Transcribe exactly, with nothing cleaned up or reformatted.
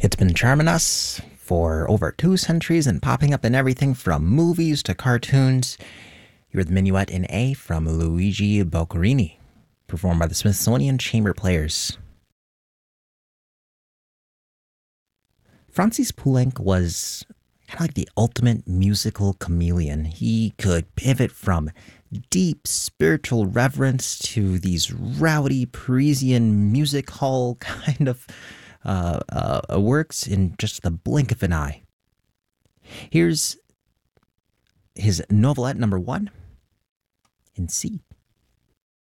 It's been charming us for over two centuries and popping up in everything from movies to cartoons. You're the Minuet in A from Luigi Boccherini, performed by the Smithsonian Chamber Players. Francis Poulenc was kind of like the ultimate musical chameleon. He could pivot from deep spiritual reverence to these rowdy Parisian music hall kind of uh, uh, works in just the blink of an eye. Here's his novelette number one in C.